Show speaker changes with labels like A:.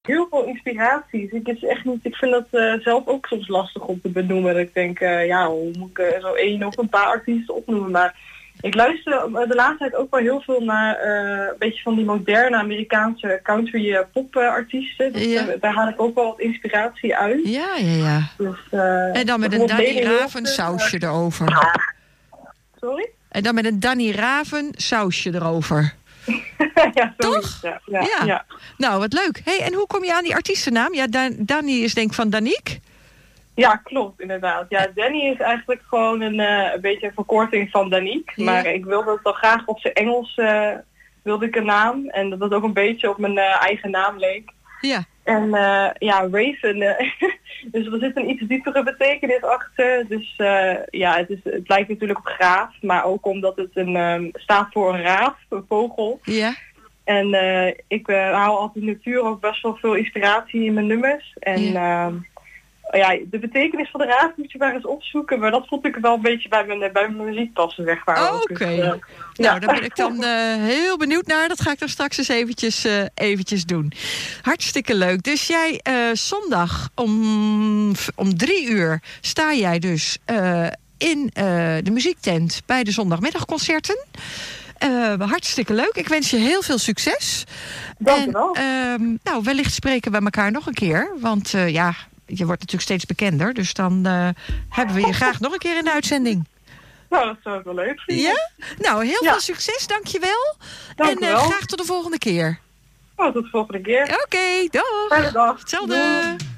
A: Heel veel inspiraties. Ik vind dat zelf ook soms lastig om te benoemen. Dat ik denk, hoe moet ik zo één of een paar artiesten opnoemen? Maar ik luister de laatste tijd ook wel heel veel naar een beetje van die moderne Amerikaanse country pop artiesten. Dus, daar haal ik ook wel wat inspiratie uit.
B: Ja.
A: Dus,
B: en dan met een Danny Raven sausje erover.
A: Sorry?
B: En dan met een Danny Raven sausje erover.
A: Ja,
B: toch?
A: Ja.
B: Nou, wat leuk. Hey, en hoe kom je aan die artiestennaam? Ja, Danny is denk ik van Danique.
A: Ja, klopt, inderdaad. Ja, Danny is eigenlijk gewoon een beetje een verkorting van Danique. Ja. Maar ik wilde het wel graag op zijn Engels, wilde ik een naam. En dat het ook een beetje op mijn eigen naam leek.
B: Ja.
A: En Raven, dus er zit een iets diepere betekenis achter. Dus het lijkt natuurlijk op graaf, maar ook omdat het staat voor een raaf, een vogel.
B: Ja.
A: En ik hou altijd natuur ook best wel veel inspiratie in mijn nummers. En de betekenis van de raaf moet je maar eens opzoeken. Maar dat vond ik wel een beetje bij mijn muziek passen, zeg maar.
B: Oké. Dus, nou, daar ben ik dan heel benieuwd naar. Dat ga ik dan straks eens eventjes doen. Hartstikke leuk. Dus jij zondag om 3 uur sta jij dus in de muziektent bij de zondagmiddagconcerten. Hartstikke leuk. Ik wens je heel veel succes.
A: Dank je wel.
B: Wellicht spreken we elkaar nog een keer. Want je wordt natuurlijk steeds bekender. Dus dan hebben we je graag nog een keer in de uitzending.
A: Nou, dat zou ik wel leuk vinden.
B: Ja? Nou, heel veel succes. Dankjewel.
A: Dank je wel.
B: Graag tot de volgende keer.
A: Tot de volgende keer.
B: Oké, dag.
A: Fijne dag.
B: Hetzelfde. Doei.